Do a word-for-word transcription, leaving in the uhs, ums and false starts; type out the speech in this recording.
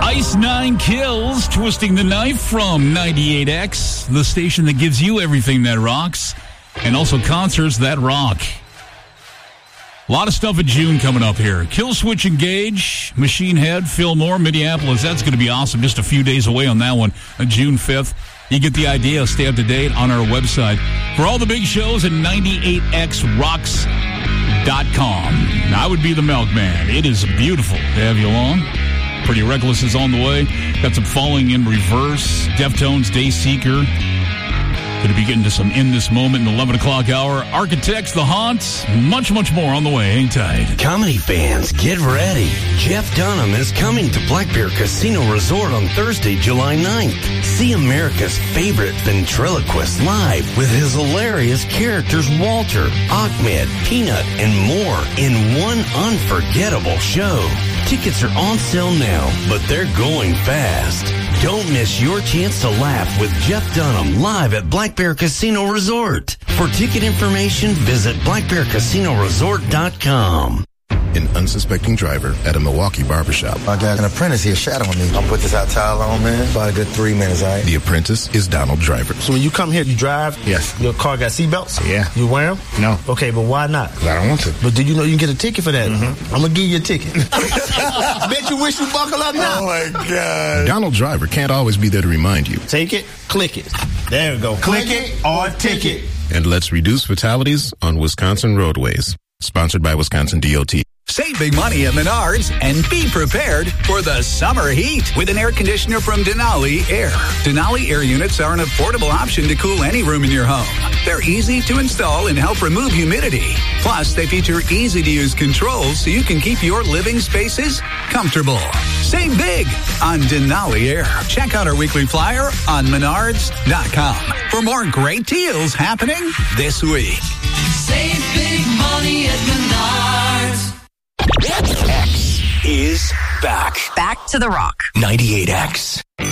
Ice Nine Kills, Twisting the Knife from ninety-eight X, the station that gives you everything that rocks, and also concerts that rock. A lot of stuff in June coming up here. Killswitch Engage, Machine Head, Fillmore, Minneapolis. That's going to be awesome. Just a few days away on that one, on June fifth. You get the idea. Stay up to date on our website. For all the big shows at ninety-eight x rocks dot com. I would be the milkman. It is beautiful to have you along. Pretty Reckless is on the way. Got some Falling in Reverse. Deftones, Dayseeker. Going to be getting to some In This Moment in the eleven o'clock hour. Architects, The Haunts, much, much more on the way. Hang tight. Comedy fans, get ready. Jeff Dunham is coming to Black Bear Casino Resort on Thursday, July ninth. See America's favorite ventriloquist live with his hilarious characters Walter, Ahmed, Peanut, and more in one unforgettable show. Tickets are on sale now, but they're going fast. Don't miss your chance to laugh with Jeff Dunham live at Black Bear Casino Resort. For ticket information, visit black bear casino resort dot com. An unsuspecting driver at a Milwaukee barbershop. I got an apprentice here shadowing me. I'll put this out towel on, man. About a good three minutes, all right? The apprentice is Donald Driver. So when you come here, you drive? Yes. Your car got seatbelts? Yeah. You wear them? No. Okay, but why not? I don't want to. But do you know you can get a ticket for that? Mm-hmm. I'm going to give you a ticket. Bet you wish you buckle up now. Oh, my God. Donald Driver can't always be there to remind you. Take it, click it. There we go. Click, click it or ticket. And let's reduce fatalities on Wisconsin roadways. Sponsored by Wisconsin D O T. Save big money at Menards and be prepared for the summer heat with an air conditioner from Denali Air. Denali Air units are an affordable option to cool any room in your home. They're easy to install and help remove humidity. Plus, they feature easy-to-use controls so you can keep your living spaces comfortable. Save big on Denali Air. Check out our weekly flyer on menards dot com for more great deals happening this week. Save big money at Menards. X is back. Back to the rock. ninety-eight X.